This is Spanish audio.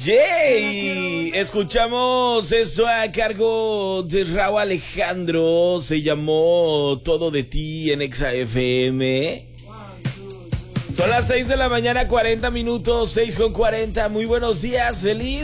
Yay, escuchamos eso a cargo de Rauw Alejandro, se llamó Todo de ti en Exa FM. Son las 6 de la mañana, 40 minutos, 6:40. Muy buenos días, feliz